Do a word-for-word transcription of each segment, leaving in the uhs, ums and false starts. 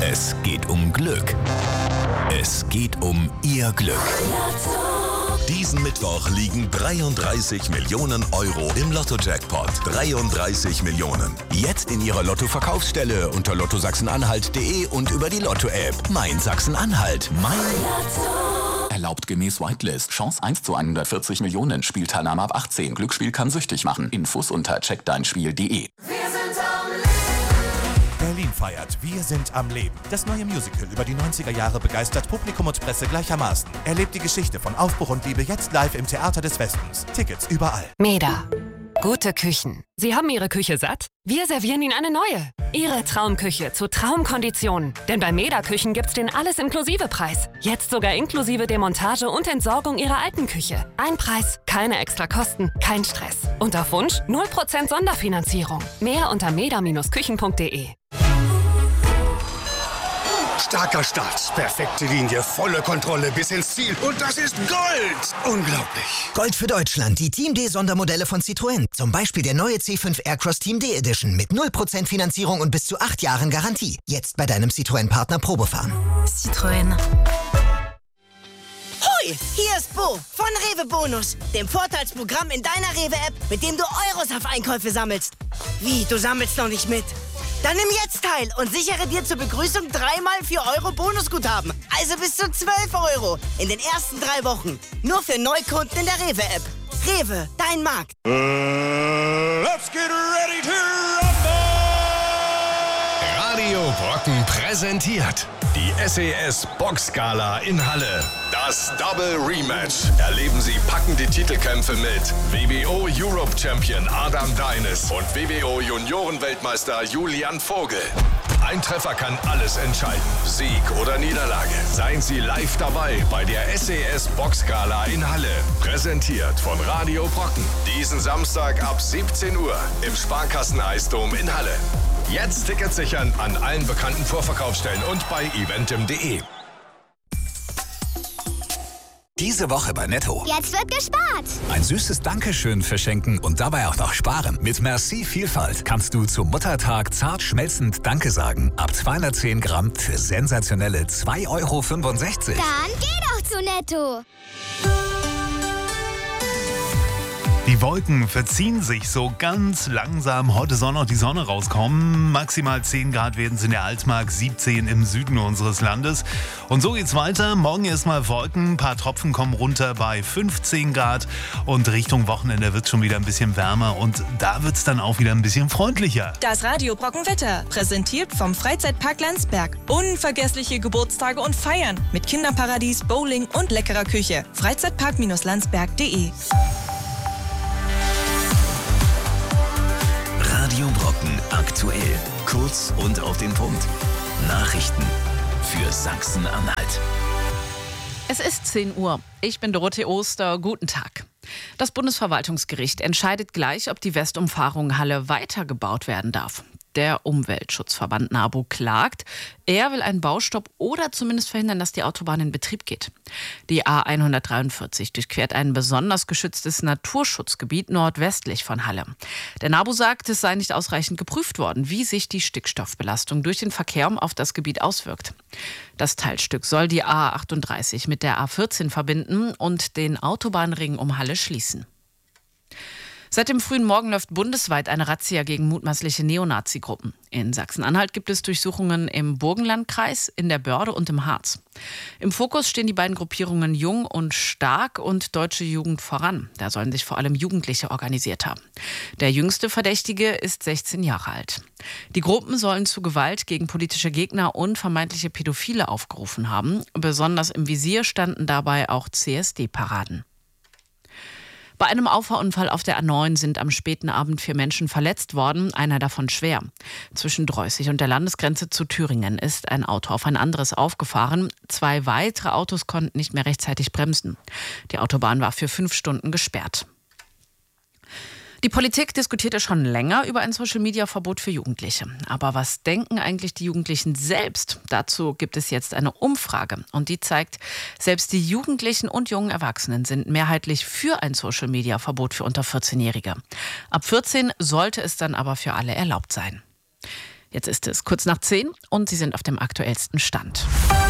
Es geht um Glück. Es geht um Ihr Glück. Diesen Mittwoch liegen dreiunddreißig Millionen Euro im Lotto-Jackpot. dreiunddreißig Millionen. Jetzt in Ihrer Lotto-Verkaufsstelle unter lotto sachsen-anhalt punkt de und über die Lotto-App. Mein Sachsen-Anhalt. Mein Lotto. Erlaubt gemäß Whitelist. Chance eins zu hundertvierzig Millionen. Spielteilnahme ab achtzehn. Glücksspiel kann süchtig machen. Infos unter check dein spiel punkt de. Berlin feiert Wir sind am Leben. Das neue Musical über die neunziger Jahre begeistert Publikum und Presse gleichermaßen. Erlebt die Geschichte von Aufbruch und Liebe jetzt live im Theater des Westens. Tickets überall. Meda. Gute Küchen. Sie haben Ihre Küche satt? Wir servieren Ihnen eine neue. Ihre Traumküche zu Traumkonditionen. Denn bei Meda Küchen gibt's den Alles-Inklusive-Preis. Jetzt sogar inklusive Demontage und Entsorgung Ihrer alten Küche. Ein Preis, keine extra Kosten, kein Stress. Und auf Wunsch null Prozent Sonderfinanzierung. Mehr unter meda Küchen punkt de. Starker Start, perfekte Linie, volle Kontrolle bis ins Ziel. Und das ist Gold! Unglaublich. Gold für Deutschland, die Team D Sondermodelle von Citroën. Zum Beispiel der neue C fünf Aircross Team D Edition mit null Prozent Finanzierung und bis zu acht Jahren Garantie. Jetzt bei deinem Citroën-Partner Probefahren. Citroën. Hoi, hier ist Bo von Rewe Bonus, dem Vorteilsprogramm in deiner Rewe-App, mit dem du Euros auf Einkäufe sammelst. Wie, du sammelst noch nicht mit? Dann nimm jetzt teil und sichere dir zur Begrüßung dreimal vier Euro Bonusguthaben. Also bis zu zwölf Euro in den ersten drei Wochen. Nur für Neukunden in der Rewe-App. Rewe, dein Markt. Uh, let's get ready to rumble! Radio Brocken präsentiert die S E S Boxgala in Halle. Das Double Rematch. Erleben Sie packende Titelkämpfe mit W B O Europe Champion Adam Deines und W B O Juniorenweltmeister Julian Vogel. Ein Treffer kann alles entscheiden. Sieg oder Niederlage. Seien Sie live dabei bei der S E S Boxgala in Halle. Präsentiert von Radio Brocken. Diesen Samstag ab siebzehn Uhr im Sparkassen-Eisdom in Halle. Jetzt Tickets sichern an allen bekannten Vorverkaufsstellen und bei eventim punkt de. Diese Woche bei Netto. Jetzt wird gespart. Ein süßes Dankeschön verschenken und dabei auch noch sparen. Mit Merci Vielfalt kannst du zum Muttertag zart schmelzend Danke sagen. Ab zweihundertzehn Gramm für sensationelle zwei Euro fünfundsechzig. Dann geh doch zu Netto. Die Wolken verziehen sich so ganz langsam. Heute soll noch die Sonne rauskommen. Maximal zehn Grad werden es in der Altmark, siebzehn im Süden unseres Landes. Und so geht's weiter. Morgen erstmal Wolken, ein paar Tropfen kommen runter bei fünfzehn Grad. Und Richtung Wochenende wird es schon wieder ein bisschen wärmer. Und da wird es dann auch wieder ein bisschen freundlicher. Das Radio Brockenwetter, präsentiert vom Freizeitpark Landsberg. Unvergessliche Geburtstage und Feiern mit Kinderparadies, Bowling und leckerer Küche. Freizeitpark-landsberg punkt de. Radio Brocken aktuell. Kurz und auf den Punkt. Nachrichten für Sachsen-Anhalt. Es ist zehn Uhr. Ich bin Dorothee Oster. Guten Tag. Das Bundesverwaltungsgericht entscheidet gleich, ob die Westumfahrung Halle weitergebaut werden darf. Der Umweltschutzverband NABU klagt. Er will einen Baustopp oder zumindest verhindern, dass die Autobahn in Betrieb geht. Die A hundertdreiundvierzig durchquert ein besonders geschütztes Naturschutzgebiet nordwestlich von Halle. Der NABU sagt, es sei nicht ausreichend geprüft worden, wie sich die Stickstoffbelastung durch den Verkehr auf das Gebiet auswirkt. Das Teilstück soll die A achtunddreißig mit der A vierzehn verbinden und den Autobahnring um Halle schließen. Seit dem frühen Morgen läuft bundesweit eine Razzia gegen mutmaßliche Neonazi-Gruppen. In Sachsen-Anhalt gibt es Durchsuchungen im Burgenlandkreis, in der Börde und im Harz. Im Fokus stehen die beiden Gruppierungen Jung und Stark und Deutsche Jugend voran. Da sollen sich vor allem Jugendliche organisiert haben. Der jüngste Verdächtige ist sechzehn Jahre alt. Die Gruppen sollen zu Gewalt gegen politische Gegner und vermeintliche Pädophile aufgerufen haben. Besonders im Visier standen dabei auch C S D-Paraden. Bei einem Auffahrunfall auf der A neun sind am späten Abend vier Menschen verletzt worden, einer davon schwer. Zwischen Dreußig und der Landesgrenze zu Thüringen ist ein Auto auf ein anderes aufgefahren. Zwei weitere Autos konnten nicht mehr rechtzeitig bremsen. Die Autobahn war für fünf Stunden gesperrt. Die Politik diskutierte schon länger über ein Social-Media-Verbot für Jugendliche. Aber was denken eigentlich die Jugendlichen selbst? Dazu gibt es jetzt eine Umfrage. Und die zeigt, selbst die Jugendlichen und jungen Erwachsenen sind mehrheitlich für ein Social-Media-Verbot für unter vierzehnjährige. Ab vierzehn sollte es dann aber für alle erlaubt sein. Jetzt ist es kurz nach zehn und Sie sind auf dem aktuellsten Stand.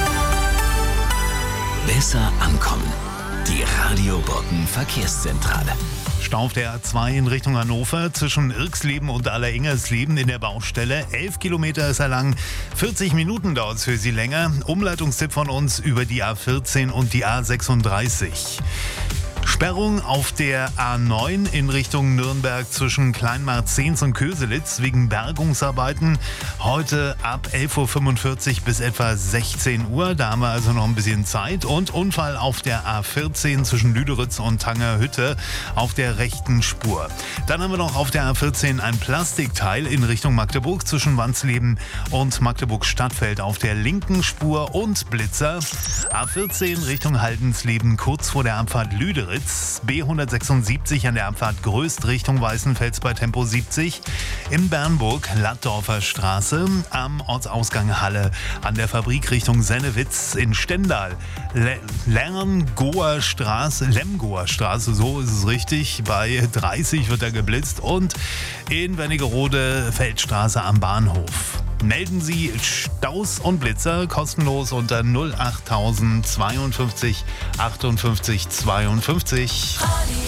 Besser ankommen. Die Radio Brocken Verkehrszentrale. Stau auf der A zwei in Richtung Hannover zwischen Irksleben und Alleringers-Leben in der Baustelle. elf Kilometer ist er lang, vierzig Minuten dauert es für Sie länger. Umleitungstipp von uns über die A vierzehn und die A sechsunddreißig. Sperrung auf der A neun in Richtung Nürnberg zwischen Kleinmarzens und Köselitz wegen Bergungsarbeiten. Heute ab elf Uhr fünfundvierzig bis etwa sechzehn Uhr. Da haben wir also noch ein bisschen Zeit. Und Unfall auf der A vierzehn zwischen Lüderitz und Tangerhütte auf der rechten Spur. Dann haben wir noch auf der A vierzehn ein Plastikteil in Richtung Magdeburg zwischen Wandsleben und Magdeburg-Stadtfeld auf der linken Spur und Blitzer. A vierzehn Richtung Haldensleben kurz vor der Abfahrt Lüderitz. B hundertsechsundsiebzig an der Abfahrt Gröst Richtung Weißenfels bei Tempo siebzig. In Bernburg Lattdorfer Straße. Am Ortsausgang Halle an der Fabrik Richtung Sennewitz. In Stendal Le- Lergoer Straße, Lemgoer Straße, so ist es richtig. Bei dreißig wird er geblitzt. Und in Wernigerode Feldstraße am Bahnhof. Melden Sie Staus und Blitzer kostenlos unter null acht zweiundfünfzig achtundfünfzig zweiundfünfzig.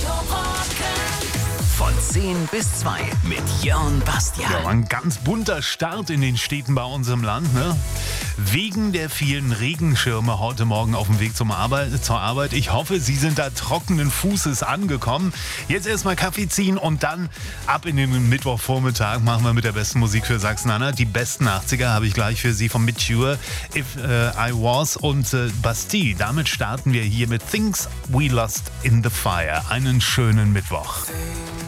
Von zehn bis zwei mit Jörn Bastian. Ja, ein ganz bunter Start in den Städten bei uns im Land, ne? Wegen der vielen Regenschirme heute Morgen auf dem Weg zum Arbeit, zur Arbeit. Ich hoffe, Sie sind da trockenen Fußes angekommen. Jetzt erstmal Kaffee ziehen und dann ab in den Mittwochvormittag machen wir mit der besten Musik für Sachsen-Anhalt. Die besten achtziger habe ich gleich für Sie von Mature, If uh, I Was und uh, Bastille. Damit starten wir hier mit Things We Lost in the Fire. Einen schönen Mittwoch.